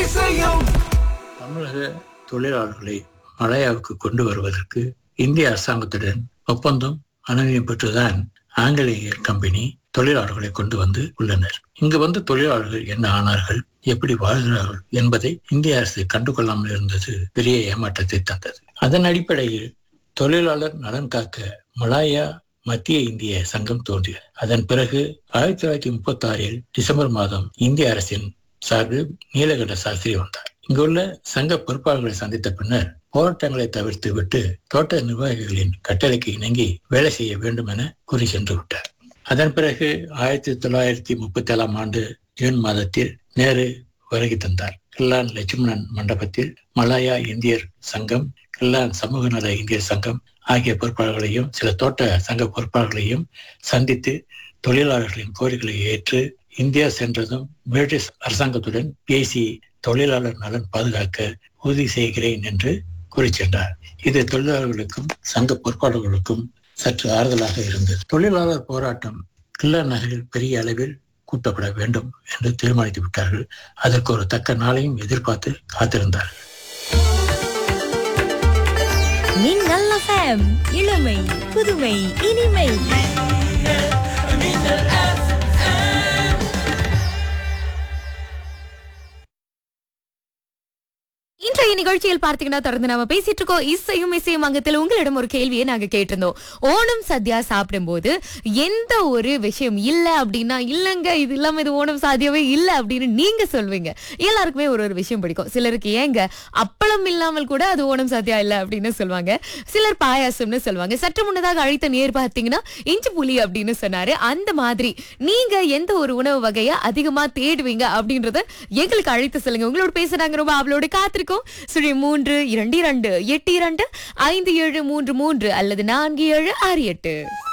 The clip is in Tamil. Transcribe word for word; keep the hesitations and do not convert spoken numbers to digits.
தமிழக தொழிலாளர்களை மலாயாவுக்கு கொண்டு வருவதற்கு இந்திய அரசாங்கத்துடன் ஒப்பந்தம் அனுமதி பெற்றுதான் ஆங்கிலேய கம்பெனி தொழிலாளர்களை கொண்டு வந்து உள்ளனர். இங்கு வந்து தொழிலாளர்கள் என்ன ஆனார்கள், எப்படி வாழ்கிறார்கள் என்பதை இந்திய அரசு கண்டுகொள்ளாமல் இருந்தது பெரிய ஏமாற்றத்தை தந்தது. அதன் அடிப்படையில் தொழிலாளர் நலன் காக்க மலாயா மத்திய இந்திய சங்கம் தோன்றியது. அதன் பிறகு ஆயிரத்தி தொள்ளாயிரத்தி முப்பத்தி ஆறில் டிசம்பர் மாதம் இந்திய அரசின் சார்பில் நீலகண்ட சாஸ்திரி வந்தார். இங்குள்ள சங்க பொறுப்பாளர்களை சந்தித்த பின்னர் போராட்டங்களை தவிர்த்து விட்டு தோட்ட நிர்வாகிகளின் கட்டளைக்கு இணங்கி வேலை செய்ய வேண்டும் என கூறி சென்று விட்டார். அதன் பிறகு ஆயிரத்தி தொள்ளாயிரத்தி முப்பத்தி ஏழாம் ஆண்டு ஜூன் மாதத்தில் நேரு வருகை தந்தார். கில்லான் லட்சுமணன் மண்டபத்தில் மலாயா இந்தியர் சங்கம், கில்லான் சமூக நல இந்தியர் சங்கம் ஆகிய பொறுப்பாளர்களையும் சில தோட்ட சங்க பொறுப்பாளர்களையும் சந்தித்து தொழிலாளர்களின் கோரிக்கைகளை ஏற்று இந்தியா சென்றதும் பிரிட்டிஷ் அரசாங்கத்துடன் பேசி தொழிலாளர் நலன் பாதுகாக்க உறுதி செய்கிறேன் என்று கூறி சென்றார். இது தொழிலாளர்களுக்கும் சங்க பொறுப்பாளர்களுக்கும் சற்று ஆறுதலாக இருந்தது. தொழிலாளர் போராட்டம் கில்லான் நகரில் பெரிய அளவில் கூட்டப்பட வேண்டும் என்று தீர்மானித்து விட்டார்கள். அதற்கு ஒரு தக்க நாளையும் எதிர்பார்த்து காத்திருந்தார்கள். மின்னல் எஃப்எம், இளமை புதுமை இனிமை. இன்றைய நிகழ்ச்சியில் பார்த்தீங்கன்னா தொடர்ந்து நாம பேசிட்டு இருக்கோம் இசையும் இசையும் அங்கத்தில் உங்களிடம் ஒரு கேள்வியை நாங்க கேட்டிருந்தோம். ஓணம் சத்யா சாப்பிடும் போது எந்த ஒரு விஷயம் இல்ல அப்படின்னா இல்லங்க இது இல்லாம இது ஓணம் சாத்தியவே இல்ல அப்படின்னு நீங்க சொல்வீங்க. எல்லாருக்குமே ஒரு ஒரு விஷயம் பிடிக்கும். சிலருக்கு ஏங்க அப்பளம் இல்லாமல் கூட அது ஓணம் சாத்தியா இல்ல அப்படின்னு சொல்லுவாங்க. சிலர் பாயாசம்னு சொல்லுவாங்க. சற்று முன்னதாக அழைத்த நேர் பார்த்தீங்கன்னா இஞ்சி புலி அப்படின்னு சொன்னாரு. அந்த மாதிரி நீங்க எந்த ஒரு உணவு வகையை அதிகமா தேடுவீங்க அப்படின்றத எங்களுக்கு அழைத்து சொல்லுங்க. உங்களோட பேசுறாங்க, ரொம்ப அவளோட காத்திருக்கோம். சுழி மூன்று இரண்டு இரண்டு எட்டு இரண்டு ஐந்து ஏழு மூன்று மூன்று அல்லது நான்கு ஏழு ஆறு எட்டு.